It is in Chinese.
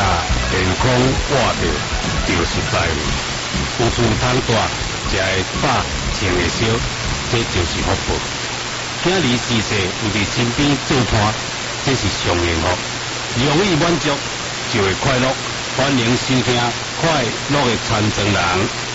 健康活着就是财富。有厝通住，食会饱，穿会烧，这就是福报。囝儿逝世有伫身边做伴，这是上幸福。容易满足就会快乐，欢迎收听快乐的残障人。